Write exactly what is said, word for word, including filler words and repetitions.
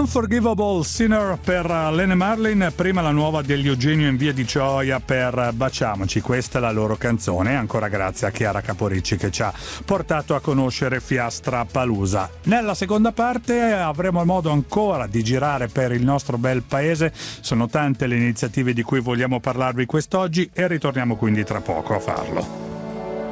Unforgivable Sinner per Lene Marlin, prima la nuova degli Eugenio in via di Gioia per Baciamoci. Questa è la loro canzone, ancora grazie a Chiara Caporicci che ci ha portato a conoscere Fiastra Palusa. Nella seconda parte avremo modo ancora di girare per il nostro bel paese, sono tante le iniziative di cui vogliamo parlarvi quest'oggi e ritorniamo quindi tra poco a farlo.